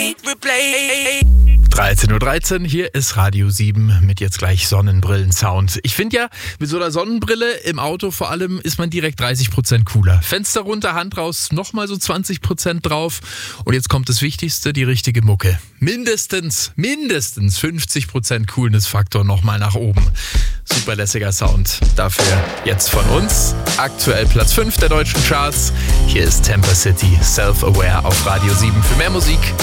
13:13 Uhr, hier ist Radio 7 mit jetzt gleich Sonnenbrillen-Sound. Ich finde ja, mit so einer Sonnenbrille im Auto vor allem ist man direkt 30% cooler. Fenster runter, Hand raus, nochmal so 20% drauf. Und jetzt kommt das Wichtigste, die richtige Mucke. Mindestens 50% Coolness-Faktor nochmal nach oben. Super lässiger Sound. Dafür jetzt von uns. Aktuell Platz 5 der deutschen Charts. Hier ist Temper City, Self-Aware auf Radio 7. Für mehr Musik